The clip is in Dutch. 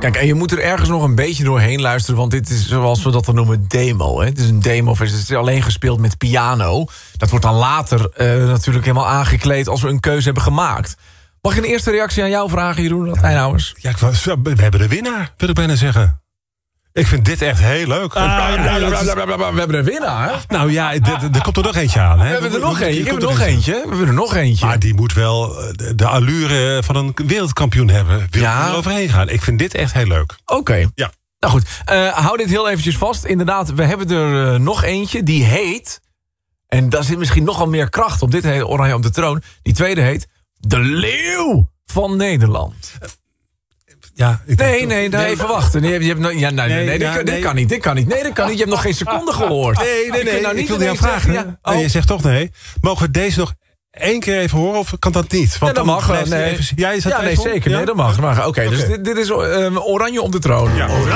Kijk, en je moet er ergens nog een beetje doorheen luisteren... want dit is, zoals we dat dan noemen, demo. Hè? Het is een demo-versie, het is alleen gespeeld met piano. Dat wordt dan later natuurlijk helemaal aangekleed... als we een keuze hebben gemaakt. Mag ik een eerste reactie aan jou vragen, Jeroen Eijnhouders? Ja, we hebben de winnaar, wil ik bijna zeggen. Ik vind dit echt heel leuk. We hebben een winnaar. Nou ja, er komt er nog eentje aan. Hè? We hebben er nog eentje. Maar die moet wel de allure van een wereldkampioen hebben. Wil er overheen gaan. Ik vind dit echt heel leuk. Oké. Ja. Nou goed, hou dit heel eventjes vast. Inderdaad, we hebben er nog eentje. Die heet, en daar zit misschien nogal meer kracht op. Dit heet Oranje op de Troon. Die tweede heet De Leeuw van Nederland. Ja, even wachten. Dit kan niet. Nee, dat kan niet. Je hebt nog geen seconde gehoord. Nee. Ik wilde jou vragen. Ja. Nee, je zegt toch nee. Mogen we deze nog 1 keer even horen of kan dat niet? Want dat mag wel. Zeker. Ja? Nee, dat mag. Oké, dus dit is Oranje op de Troon. Ja.